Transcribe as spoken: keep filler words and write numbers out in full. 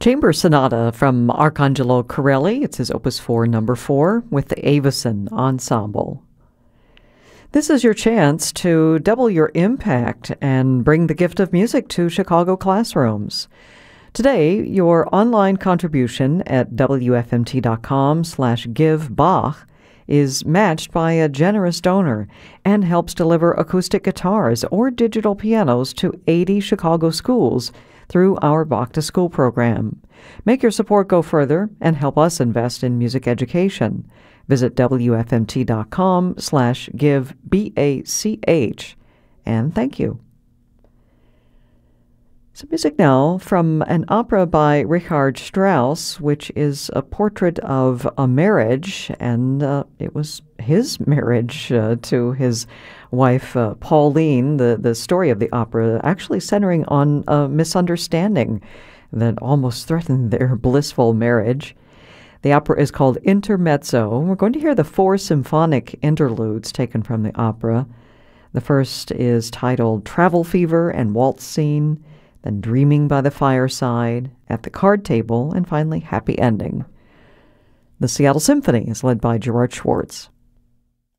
Chamber Sonata from Arcangelo Corelli. It's his Opus four, number four, with the Avison Ensemble. This is your chance to double your impact and bring the gift of music to Chicago classrooms. Today, your online contribution at W F M T dot com slash give Bach is matched by a generous donor and helps deliver acoustic guitars or digital pianos to eighty Chicago schools through our Bach to School program. Make your support go further and help us invest in music education. Visit W F M T dot com slash give B A C H, and thank you. Some music now from an opera by Richard Strauss, which is a portrait of a marriage, and uh, it was his marriage uh, to his wife, uh, Pauline. The, the story of the opera actually centering on a misunderstanding that almost threatened their blissful marriage. The opera is called Intermezzo. We're going to hear the four symphonic interludes taken from the opera. The first is titled Travel Fever and Waltz Scene, then Dreaming by the Fireside, At the Card Table, and finally Happy Ending. The Seattle Symphony is led by Gerard Schwartz.